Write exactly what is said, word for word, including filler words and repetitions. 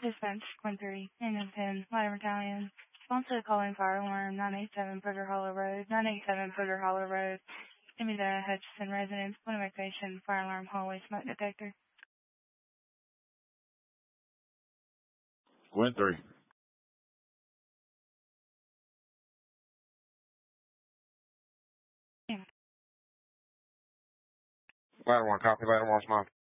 Dispatch, Quinn three, Union ten, Ladder Battalion. Response to the calling fire alarm, nine eight seven Booger Hollow Road, nine eight seven Booger Hollow Road. Give me the Hutchinson residence, point of activation, fire alarm, hallway, smoke detector. Quinn three. Yeah. Ladder one, copy, ladder one, smoke.